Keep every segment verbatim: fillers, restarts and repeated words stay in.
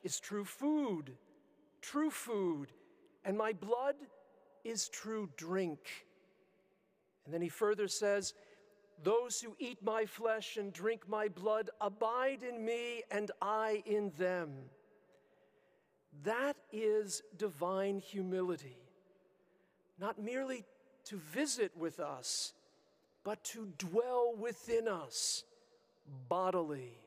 is true food, true food, and my blood is true drink. And then he further says, those who eat my flesh and drink my blood abide in me and I in them. That is divine humility, not merely to visit with us, but to dwell within us bodily.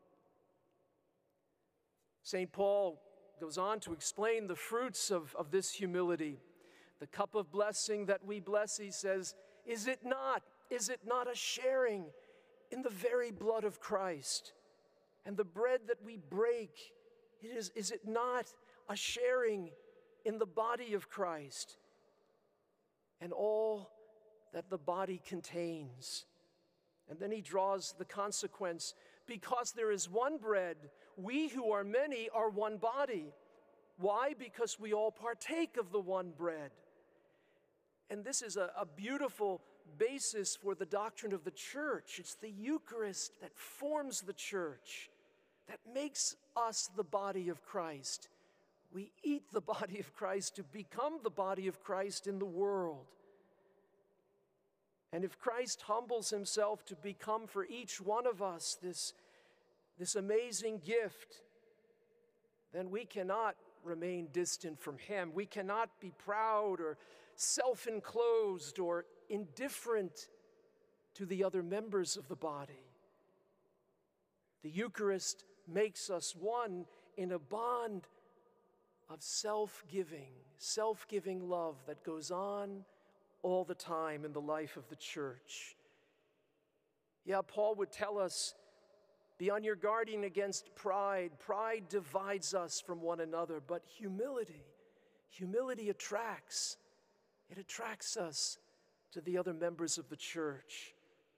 Saint Paul goes on to explain the fruits of, of this humility. The cup of blessing that we bless, he says, is it not, is it not a sharing in the very blood of Christ? And the bread that we break, it is, is it not a sharing in the body of Christ and all that the body contains? And then he draws the consequence, because there is one bread, we who are many are one body. Why? Because we all partake of the one bread. And this is a, a beautiful basis for the doctrine of the church. It's the Eucharist that forms the church, that makes us the body of Christ. We eat the body of Christ to become the body of Christ in the world. And if Christ humbles himself to become for each one of us this, this amazing gift, then we cannot remain distant from him. We cannot be proud or self-enclosed or indifferent to the other members of the body. The Eucharist makes us one in a bond of self-giving, self-giving love that goes on all the time in the life of the church. Yeah, Paul would tell us, be on your guarding against pride. Pride divides us from one another, but humility, humility attracts. It attracts us to the other members of the church.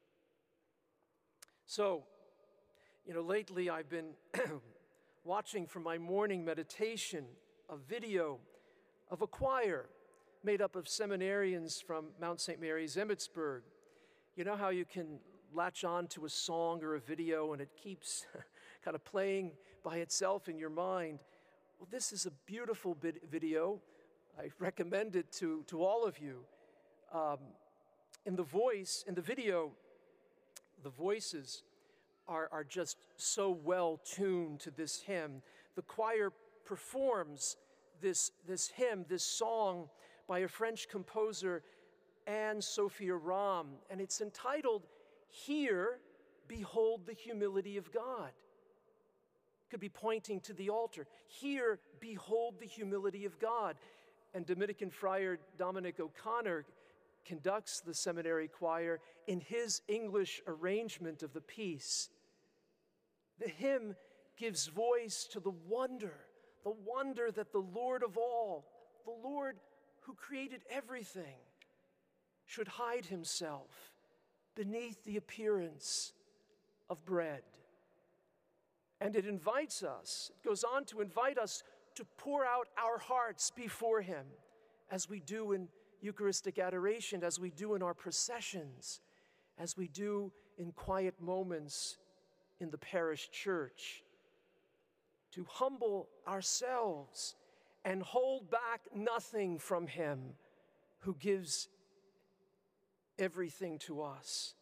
So, you know, lately I've been watching for my morning meditation a video of a choir made up of seminarians from Mount Saint Mary's, Emmitsburg. You know how you can latch on to a song or a video and it keeps kind of playing by itself in your mind? Well, this is a beautiful video. I recommend it to, to all of you. Um, in the voice, in the video, the voices are, are just so well tuned to this hymn. The choir performs this, this hymn, this song by a French composer, Anne-Sophia Ram, and it's entitled, Here, Behold the Humility of God. Could be pointing to the altar. Here, behold the humility of God. And Dominican friar Dominic O'Connor conducts the seminary choir in his English arrangement of the piece. The hymn gives voice to the wonder, the wonder that the Lord of all, the Lord who created everything, should hide himself beneath the appearance of bread. And it invites us, it goes on to invite us to pour out our hearts before him, as we do in Eucharistic adoration, as we do in our processions, as we do in quiet moments in the parish church, to humble ourselves and hold back nothing from him who gives everything to us.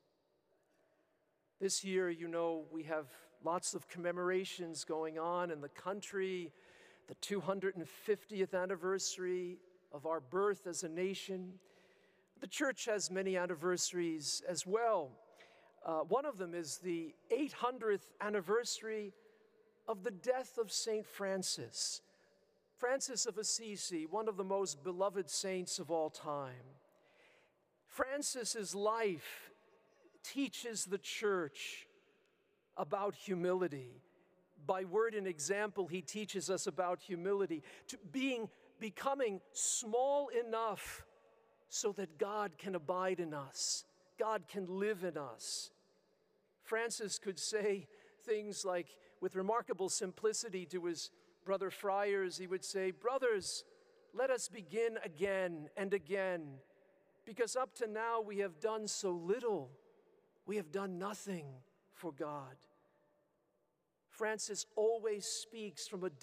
This year, you know, we have lots of commemorations going on in the country, the two hundred fiftieth anniversary of our birth as a nation. The church has many anniversaries as well. Uh, one of them is the eight hundredth anniversary of the death of Saint Francis. Francis of Assisi, one of the most beloved saints of all time. Francis's life teaches the church about humility. By word and example, he teaches us about humility, to being, becoming small enough so that God can abide in us, God can live in us. Francis could say things like, with remarkable simplicity to his brother friars, he would say, brothers, let us begin again and again, because up to now we have done so little. We have done nothing for God. Francis always speaks from a